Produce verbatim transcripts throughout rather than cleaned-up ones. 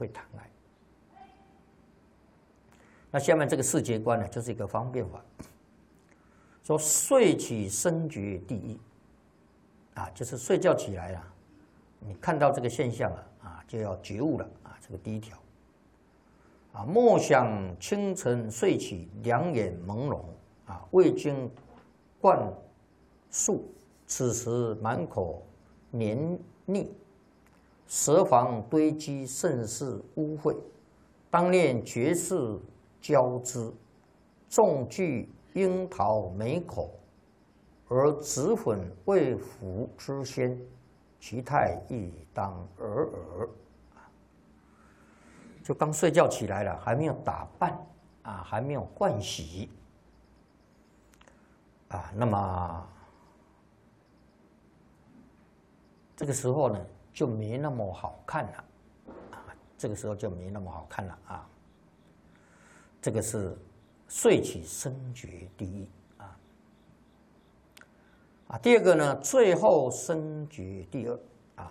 会谈来。那下面这个四节观呢，就是一个方便法，说睡起生觉第一，啊，就是睡觉起来了，你看到这个现象了啊，就要觉悟了啊，这个第一条。啊，莫想清晨睡起，两眼朦胧啊，未经灌漱，此时满口黏腻，舌房堆积甚是污秽，当念绝世交织，众具樱桃美口，而脂粉未服之先，其态亦当尔尔。就刚睡觉起来了，还没有打扮啊，还没有盥洗啊，那么这个时候呢，就没那么好看了啊，这个时候就没那么好看了啊。这个是睡起生觉第一啊啊，第二个呢，最后生觉第二。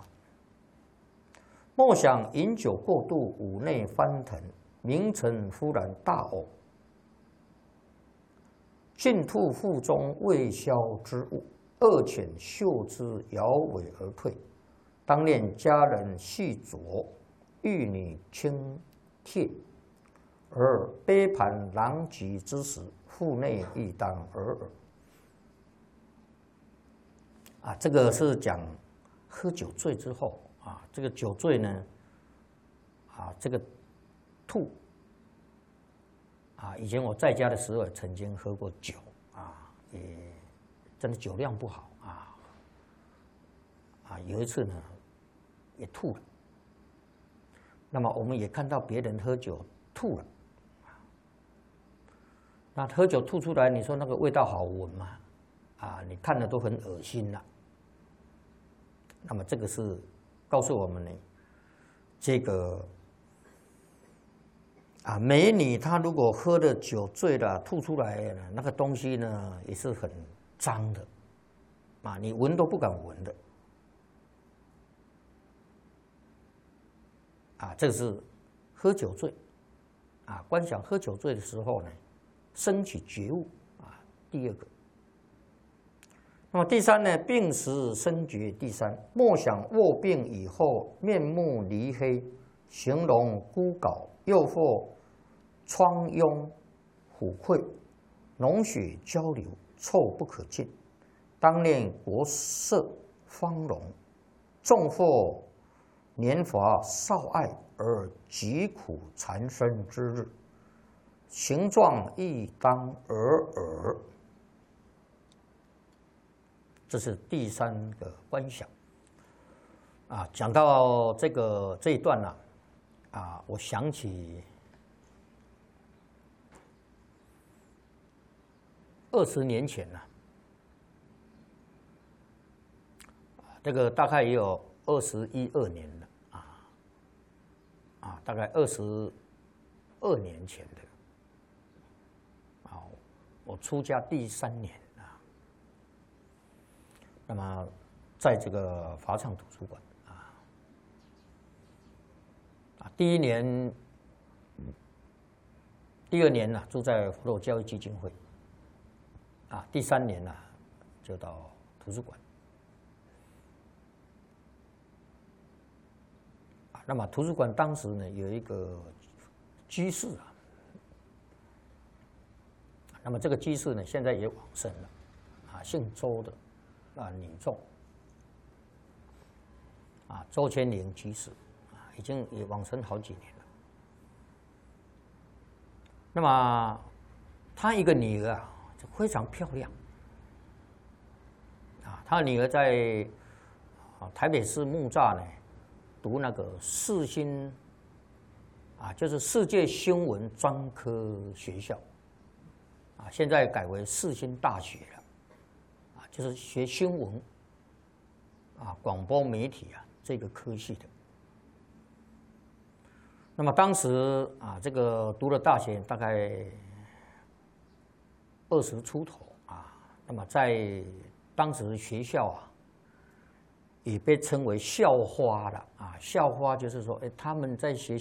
莫想饮酒过度，五内翻腾，名臣忽然大呕，尽吐腹中未消之物，恶犬嗅之，摇尾而退。当念家人细酌，玉女轻帖，而杯盘狼藉之时，腹内亦当尔尔。啊，这个是讲喝酒醉之后。啊，这个酒醉呢，啊，这个吐，啊，以前我在家的时候曾经喝过酒，啊，也真的酒量不好啊，啊，有一次呢，也吐了。那么我们也看到别人喝酒吐了，那喝酒吐出来，你说那个味道好闻吗？啊，你看了都很恶心了。那么这个是。告诉我们呢，这个啊，美女她如果喝了酒醉了吐出来，那个东西呢也是很脏的，啊，你闻都不敢闻的，啊，这是喝酒醉，啊，观想喝酒醉的时候呢，升起觉悟啊，第二个。那么第三呢，病时生觉第三，莫想卧病以后面目黧黑，形容孤槁，又或疮痈虎溃，脓血交流，臭不可进。当念国色芳容，纵或年华少爱，而疾苦缠身之日，形状亦当尔尔。这是第三个观想啊。讲到这个这一段呢、啊，啊，我想起二十年前呢、啊，这个大概也有二十一二年了啊，啊，大概二十二年前的啊，我出家第三年。那么，在这个法场图书馆啊，啊，第一年、第二年呢、啊，住在佛陀教育基金会，啊，第三年呢、啊，就到图书馆。啊，那么图书馆当时呢有一个居士啊，那么这个居士呢现在也往生了，啊，姓周的。啊，女众啊，周千灵居士啊，已经也往生好几年了。那么，他一个女儿啊，非常漂亮啊，他女儿在啊台北市木栅呢读那个世新啊，就是世界新闻专科学校啊，现在改为世新大学了。就是学新闻啊，广播媒体啊这个科系的。那么当时啊，这个读了大学大概二十出头啊，那么在当时学校啊，也被称为校花了啊。校花就是说，哎，他们在学